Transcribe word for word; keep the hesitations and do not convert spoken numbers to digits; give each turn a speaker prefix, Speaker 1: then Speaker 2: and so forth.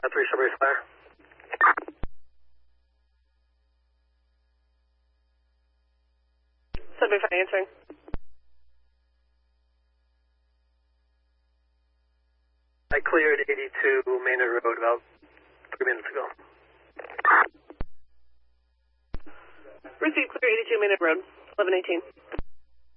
Speaker 1: three Sudbury Fire.
Speaker 2: Sudbury Fire answering.
Speaker 1: I cleared eighty-two Maynard Road about three minutes ago.
Speaker 2: Receive clear eighty-two Maynard Road, eleven eighteen.